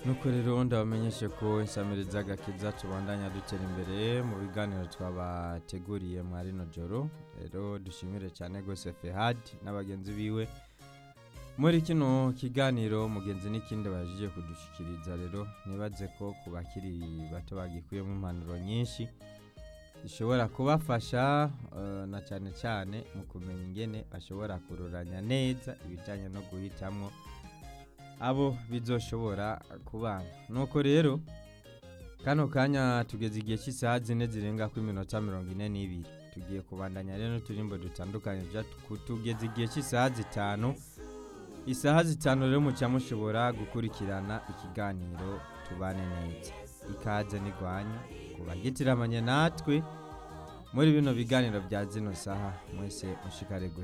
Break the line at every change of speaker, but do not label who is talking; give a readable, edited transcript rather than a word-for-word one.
nuko rero ndabamenyeshe ko insamiriza agakiza tubandanya dutera imbere mu biganiro twabateguriye mwa rino joro. Rero dushimire cyane gose Fehad n'abagenzi biwe muri kino kiganiro mugenzi n'ikindi bajije kudushikiriza. Rero nibaze ko kubakiri bato bagikuyemo impanuro nyinshi ishobora kubafasha na cyane cyane mu kumenya ingene bashobora kururanya neza ibijyanye no guhitamwo abo bizoshobora kubana. Nuko rero kano kanya tugeze igihe cy'isaha 4 zirenga ku minota 42 tugiye kubandanya rero turimbo dutandukanye tugeze igihe cy'isaha 5 isaha 5 rero mucya mushobora gukurikirana ikiganiro tubane neza. Ikaze nigwanya kubagitiramanye natwe muri bino biganiro bya zino saha mwese mushikare